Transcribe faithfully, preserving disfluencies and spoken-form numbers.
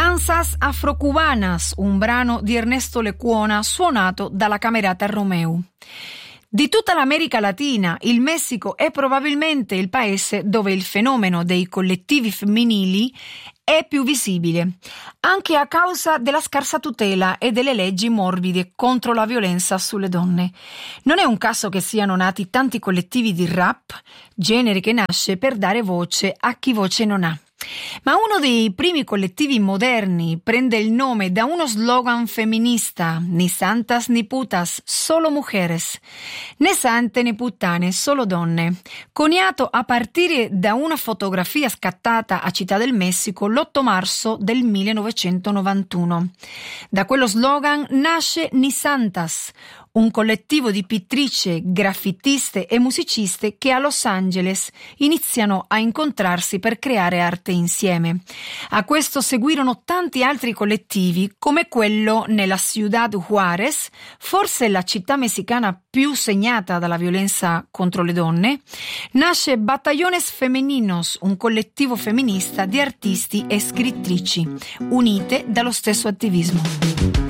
Danzas afrocubanas, un brano di Ernesto Lecuona suonato dalla Camerata Romeu. Di tutta l'America Latina, il Messico è probabilmente il paese dove il fenomeno dei collettivi femminili è più visibile, anche a causa della scarsa tutela e delle leggi morbide contro la violenza sulle donne. Non è un caso che siano nati tanti collettivi di rap, genere che nasce per dare voce a chi voce non ha. Ma uno dei primi collettivi moderni prende il nome da uno slogan femminista: ni santas ni putas, solo mujeres, né sante né puttane, solo donne, coniato a partire da una fotografia scattata a Città del Messico l'otto marzo del millenovecentonovantuno. Da quello slogan nasce Ni Santas, un collettivo di pittrici, graffitiste e musiciste che a Los Angeles iniziano a incontrarsi per creare arte insieme. A questo seguirono tanti altri collettivi, come quello nella Ciudad Juárez, forse la città messicana più segnata dalla violenza contro le donne. Nasce Batallones Femeninos, un collettivo femminista di artisti e scrittrici, unite dallo stesso attivismo.